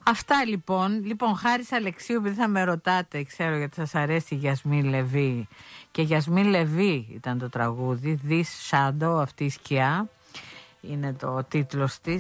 Αυτά λοιπόν. Λοιπόν, Χάρης Αλεξίου, επειδή θα με ρωτάτε, ξέρω γιατί σας αρέσει η Γιασμίν Λεβί. Και Γιασμίν Λεβί ήταν το τραγούδι, This Shadow, αυτή η σκιά. Είναι το τίτλος της,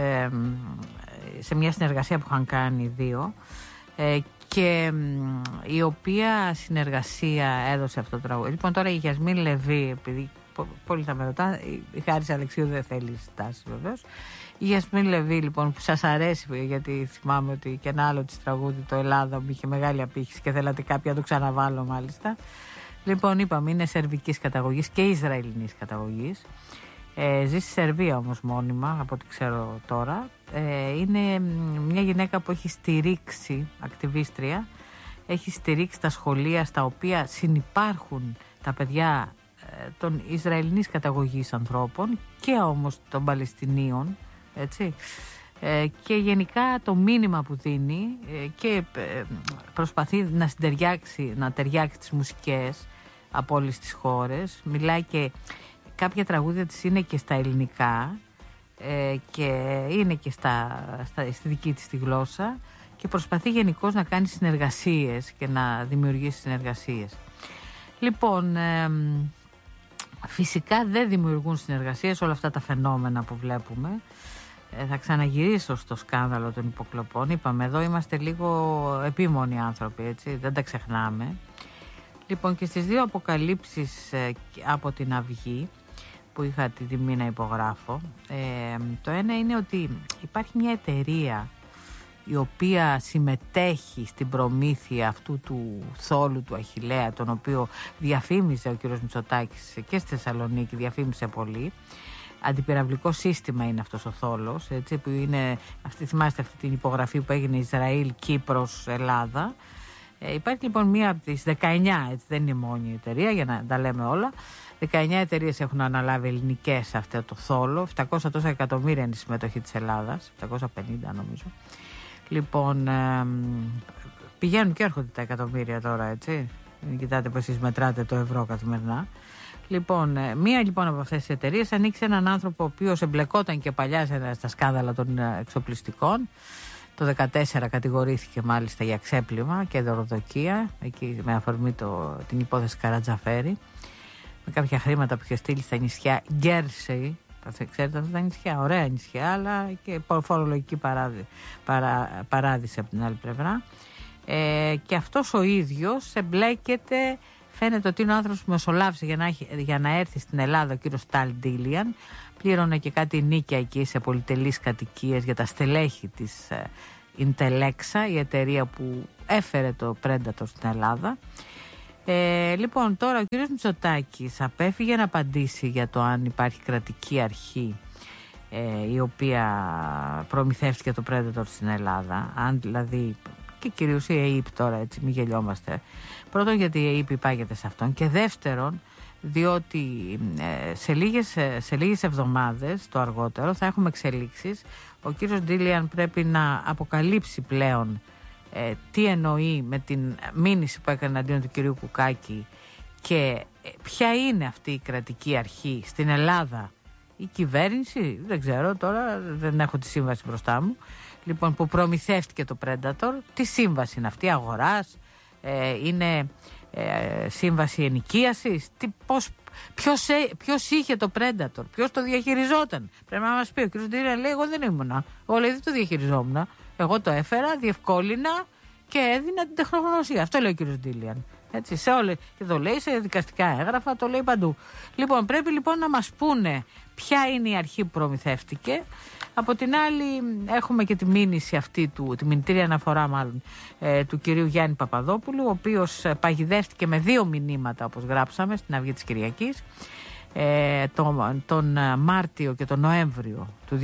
σε μια συνεργασία που είχαν κάνει οι δύο. Και η οποία συνεργασία έδωσε αυτό το τραγούδι. Λοιπόν, τώρα η Γιασμίν Λεβί, επειδή πολύ θα με ρωτά, η Χάρης Αλεξίου δεν θέλει στάση βεβαίως. Η Γιασμίν Λεβί, λοιπόν, που σας αρέσει, γιατί θυμάμαι ότι και ένα άλλο της τραγούδι, το Ελλάδα, μου είχε μεγάλη απήχηση και θέλατε κάποια να το ξαναβάλω μάλιστα. Λοιπόν, είπαμε, είναι σερβικής καταγωγής και Ισραηλινής καταγωγής. Ζει στη Σερβία όμως μόνιμα, από ό,τι ξέρω τώρα. Είναι μια γυναίκα που έχει στηρίξει, ακτιβίστρια, έχει στηρίξει τα σχολεία στα οποία συνυπάρχουν τα παιδιά των Ισραηλινής καταγωγής ανθρώπων και όμως των Παλαιστινίων, έτσι. Και γενικά το μήνυμα που δίνει και προσπαθεί να ταιριάξει τις μουσικές από όλες τις χώρες. Μιλάει και κάποια τραγούδια της είναι και στα ελληνικά και είναι και στη δική της τη γλώσσα και προσπαθεί γενικώς να κάνει συνεργασίες και να δημιουργήσει συνεργασίες. Λοιπόν, φυσικά δεν δημιουργούν συνεργασίες όλα αυτά τα φαινόμενα που βλέπουμε. Θα ξαναγυρίσω στο σκάνδαλο των υποκλοπών. Είπαμε, εδώ είμαστε λίγο επίμονοι άνθρωποι, έτσι, δεν τα ξεχνάμε. Λοιπόν, και στις δύο αποκαλύψεις από την Αυγή που είχα την τιμή να υπογράφω, το ένα είναι ότι υπάρχει μια εταιρεία η οποία συμμετέχει στην προμήθεια αυτού του θόλου του Αχιλλέα, τον οποίο διαφήμιζε ο κύριος Μητσοτάκης και στη Θεσσαλονίκη, διαφήμισε πολύ. Αντιπυραυλικό σύστημα είναι αυτός ο θόλος, έτσι, που είναι, θυμάστε αυτή την υπογραφή που έγινε Ισραήλ, Κύπρος, Ελλάδα. Υπάρχει λοιπόν μία από τις 19, έτσι, δεν είναι η μόνη εταιρεία για να τα λέμε όλα. 19 εταιρείες έχουν αναλάβει ελληνικές σε αυτό το θόλο. 700 τόσα εκατομμύρια είναι η συμμετοχή της Ελλάδας, 750 νομίζω. Λοιπόν, πηγαίνουν και έρχονται τα εκατομμύρια τώρα, έτσι. Κοιτάτε πως εσείς μετράτε το ευρώ καθημερινά. Λοιπόν, μία λοιπόν από αυτές τις εταιρείες ανοίξει έναν άνθρωπο ο οποίος εμπλεκόταν και παλιά στα σκάνδαλα των εξοπλιστικών. Το 2014 κατηγορήθηκε μάλιστα για ξέπλυμα και δωροδοκία, εκεί με αφορμή την υπόθεση Καρατζαφέρη, με κάποια χρήματα που είχε στείλει στα νησιά Γκέρσεϊ. Ξέρετε αυτά τα νησιά, ωραία νησιά, αλλά και φορολογική παράδειση από την άλλη πλευρά. Και αυτός ο ίδιος εμπλέκεται, φαίνεται ότι είναι ο άνθρωπος που μεσολάβησε για να έρθει στην Ελλάδα ο κύριος Ταλ Ντίλιαν. Πλήρωνε και κάτι νίκια εκεί σε πολυτελείς κατοικίες για τα στελέχη της Intelexa, η εταιρεία που έφερε το Predator στην Ελλάδα. Λοιπόν, τώρα ο κύριος Μητσοτάκης απέφυγε να απαντήσει για το αν υπάρχει κρατική αρχή η οποία προμηθεύτηκε το Predator στην Ελλάδα, αν δηλαδή, και κυρίως η ΑΕΠ τώρα, έτσι, μην γελιόμαστε. Πρώτον, γιατί η ΑΕΠ υπάγεται σε αυτόν, και δεύτερον, διότι σε λίγες εβδομάδες το αργότερο θα έχουμε εξελίξεις. Ο κύριος Ντίλιαν πρέπει να αποκαλύψει πλέον τι εννοεί με την μήνυση που έκανε αντίον του κυρίου Κουκάκη και ποια είναι αυτή η κρατική αρχή στην Ελλάδα. Η κυβέρνηση, δεν ξέρω τώρα, δεν έχω τη σύμβαση μπροστά μου, λοιπόν, που προμηθεύτηκε το Predator. Τι σύμβαση είναι αυτή, αγοράς, είναι σύμβαση ενοικίασης, ποιος είχε το Predator, ποιος το διαχειριζόταν? Πρέπει να μας πει. Ο κ. Ντίλιαν λέει, εγώ δεν ήμουνα, εγώ λέει δεν το διαχειριζόμουν, εγώ το έφερα, διευκόλυνα και έδινα την τεχνογνωσία. Αυτό λέει ο κ. Ντίλιαν. Έτσι, και το λέει σε δικαστικά έγγραφα, το λέει παντού. Λοιπόν, πρέπει λοιπόν να μας πούνε ποια είναι η αρχή που προμηθεύτηκε. Από την άλλη έχουμε και τη μήνυση αυτή τη μηνυτήρια αναφορά μάλλον του κυρίου Γιάννη Παπαδόπουλου, ο οποίος παγιδεύτηκε με 2 μηνύματα, όπως γράψαμε στην Αυγή της Κυριακής, τον Μάρτιο και τον Νοέμβριο του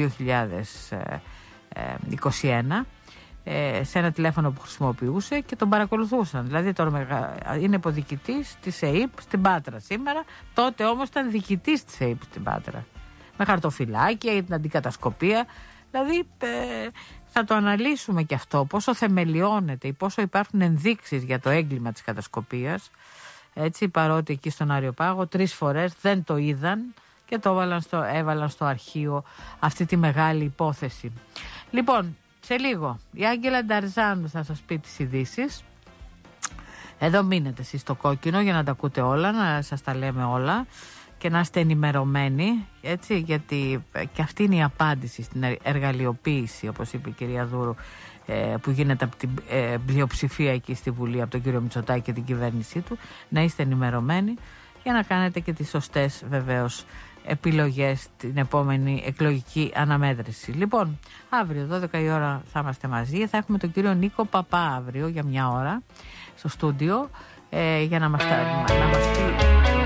2021, σε ένα τηλέφωνο που χρησιμοποιούσε και τον παρακολουθούσαν. Δηλαδή τώρα είναι υποδιοικητής της ΑΕΠ στην Πάτρα σήμερα, τότε όμως ήταν διοικητής της ΑΕΠ στην Πάτρα, με χαρτοφυλάκια για την αντικατασκοπία. Δηλαδή θα το αναλύσουμε και αυτό, πόσο θεμελιώνεται ή πόσο υπάρχουν ενδείξεις για το έγκλημα της κατασκοπίας, έτσι, παρότι εκεί στον Αριοπάγο 3 φορές δεν το είδαν και το έβαλαν στο αρχείο αυτή τη μεγάλη υπόθεση. Λοιπόν, Σε λίγο η Άγγελα Νταρζάνου θα σας πει τις ειδήσεις. Εδώ μείνετε εσείς στο Κόκκινο για να τα ακούτε όλα, να σας τα λέμε όλα και να είστε ενημερωμένοι, έτσι, γιατί και αυτή είναι η απάντηση στην εργαλειοποίηση, όπως είπε η κυρία Δούρου, που γίνεται από την πλειοψηφία εκεί στη Βουλή, από τον κύριο Μητσοτάκη και την κυβέρνησή του. Να είστε ενημερωμένοι για να κάνετε και τις σωστές βεβαίως επιλογές την επόμενη εκλογική αναμέτρηση. Λοιπόν, αύριο 12 η ώρα θα είμαστε μαζί. Θα έχουμε τον κύριο Νίκο Παπά αύριο για μια ώρα στο στούντιο για να μας πει.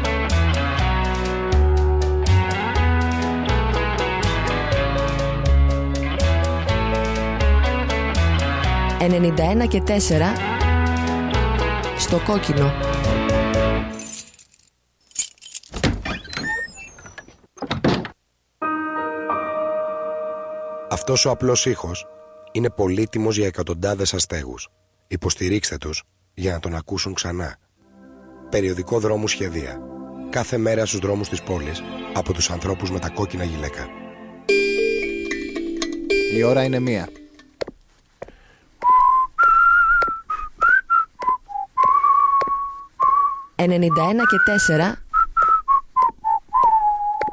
91 και 4 στο Κόκκινο. Αυτός ο απλός ήχος είναι πολύτιμος για εκατοντάδες αστέγους. Υποστηρίξτε τους για να τον ακούσουν ξανά. Περιοδικό Δρόμου Σχεδία. Κάθε μέρα στους δρόμους της πόλης από τους ανθρώπους με τα κόκκινα γυλαίκα. Η ώρα είναι 1. «91 και 4